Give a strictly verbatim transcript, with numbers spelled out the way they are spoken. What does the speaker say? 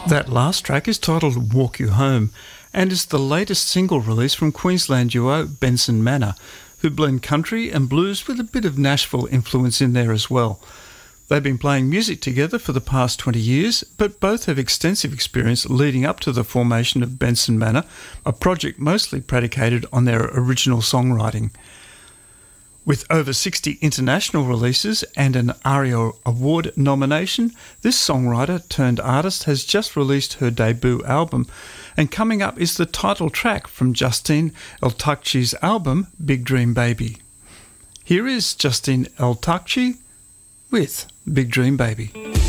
That last track is titled Walk You Home and is the latest single release from Queensland duo Benson Manor, who blend country and blues with a bit of Nashville influence in there as well. They've been playing music together for the past twenty years, but both have extensive experience leading up to the formation of Benson Manor, a project mostly predicated on their original songwriting. With over sixty international releases and an ARIA Award nomination, this songwriter turned artist has just released her debut album, and coming up is the title track from Justine El-Takchi's album, Big Dream Baby. Here is Justine El-Takchi with Big Dream Baby.